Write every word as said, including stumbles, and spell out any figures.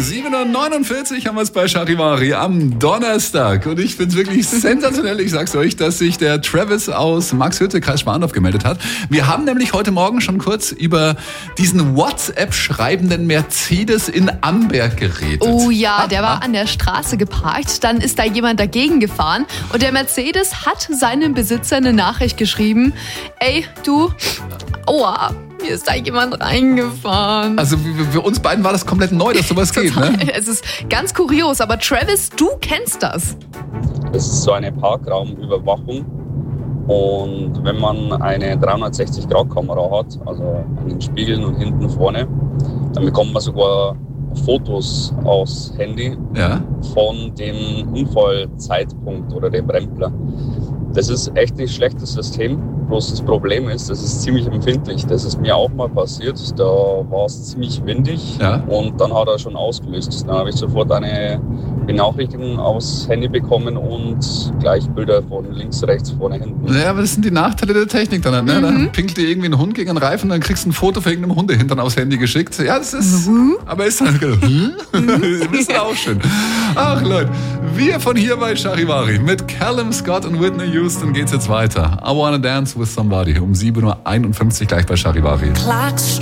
sieben Uhr neunundvierzig haben wir es bei Charivari am Donnerstag. Und ich finde es wirklich sensationell, ich sag's euch, dass sich der Travis aus Marxhütte, Kreis Schwandorf, gemeldet hat. Wir haben nämlich heute Morgen schon kurz über diesen WhatsApp-schreibenden Mercedes in Amberg geredet. Oh ja, der war an der Straße geparkt, dann ist da jemand dagegen gefahren und der Mercedes hat seinem Besitzer eine Nachricht geschrieben. Ey, du, aua. Hier ist da jemand reingefahren. Also für uns beiden war das komplett neu, dass sowas geht, ne? Es ist ganz kurios, aber Travis, du kennst das. Das ist so eine Parkraumüberwachung. Und wenn man eine dreihundertsechzig Grad Kamera hat, also an den Spiegeln und hinten vorne, dann bekommt man sogar Fotos aus Handy ja. von dem Unfallzeitpunkt oder dem Rempler. Das ist echt nicht schlechtes System, bloß das Problem ist, das ist ziemlich empfindlich. Das ist mir auch mal passiert, da war es ziemlich windig ja. und dann hat er schon ausgelöst. Dann habe ich sofort eine Benachrichtigung aufs Handy bekommen und gleich Bilder von links, rechts, vorne, hinten. Ja, aber das sind die Nachteile der Technik dann. Ne? Mhm. Dann pinkelt dir irgendwie ein Hund gegen einen Reifen, dann kriegst du ein Foto von irgendeinem Hundehintern aufs Handy geschickt. Ja, das ist, mhm. aber ist dann, hm? Das ist auch schön. Ach Leute, wir von hier bei Charivari mit Callum Scott und Whitney Houston geht's jetzt weiter. I Wanna Dance with Somebody um sieben Uhr einundfünfzig gleich bei Charivari.